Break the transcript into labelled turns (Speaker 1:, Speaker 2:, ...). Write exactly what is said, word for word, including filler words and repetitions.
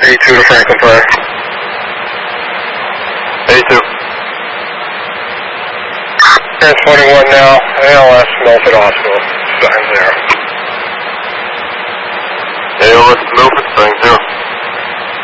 Speaker 1: A two to Franklin Park. A two. Transporting one now, A L S, Milford Hospital. Sign zero.